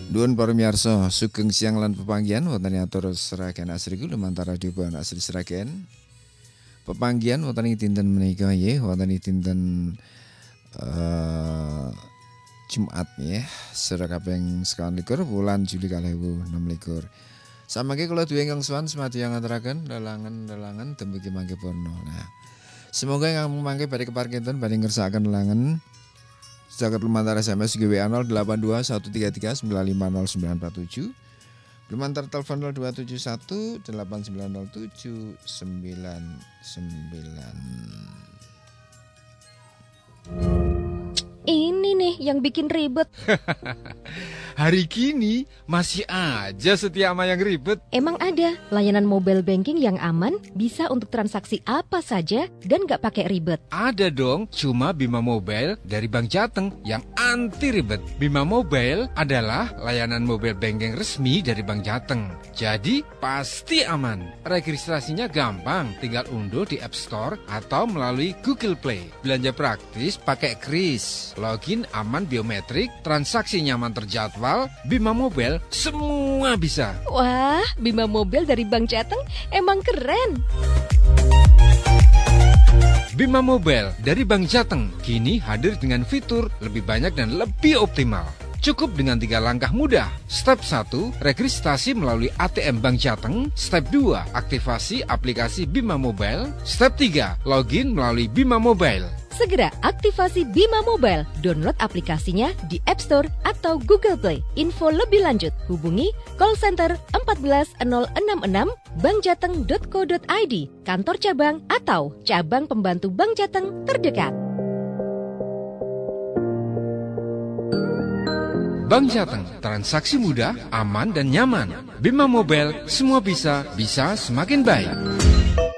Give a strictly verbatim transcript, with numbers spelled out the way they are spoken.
Nuwun para miyarsa, sugeng siang lan pepanggihan wonten ing atur Sragen Asri lumantar radio Ban Asri Sragen. Pepanggihan wonten ing dinten menika nggih, wonten ing dinten uh, Jumat nggih, sira kaping sekawan likur wulan Juli kalih ewu enem likur. Samangke kula duwe ingkang sowan semadi ngaturaken lelangan-lelangan dumugi mangke purna. Nah, semoga ingkang mangke badhe keparkinten badhe ngersakaken lelangan Zakat lumantar S M S G W A nol delapan dua satu tiga tiga sembilan lima nol sembilan empat tujuh. Lumantar telepon nol dua tujuh satu delapan sembilan nol tujuh sembilan sembilan. Ini nih yang bikin ribet. Hari kini masih aja setia sama yang ribet. Emang ada layanan mobile banking yang aman, bisa untuk transaksi apa saja dan gak pakai ribet? Ada dong, cuma Bima Mobile dari Bank Jateng yang anti ribet. Bima Mobile adalah layanan mobile banking resmi dari Bank Jateng. Jadi pasti aman. Registrasinya gampang, tinggal unduh di App Store atau melalui Google Play. Belanja praktis pakai kris, login aman biometrik, transaksi nyaman terjadwal. Bima Mobile semua bisa. Wah, Bima Mobile dari Bank Jateng emang keren. Bima Mobile dari Bank Jateng kini hadir dengan fitur lebih banyak dan lebih optimal. Cukup dengan tiga langkah mudah. Step satu, registrasi melalui A T M Bank Jateng. Step dua, aktivasi aplikasi Bima Mobile. Step tiga, login melalui Bima Mobile. Segera aktivasi Bima Mobile, download aplikasinya di App Store atau Google Play. Info lebih lanjut, hubungi call center empat belas nol enam enam bankjateng dot co dot i d, kantor cabang atau cabang pembantu Bank Jateng terdekat. Bank Jateng, transaksi mudah, aman dan nyaman. Bima Mobile, semua bisa, bisa semakin baik.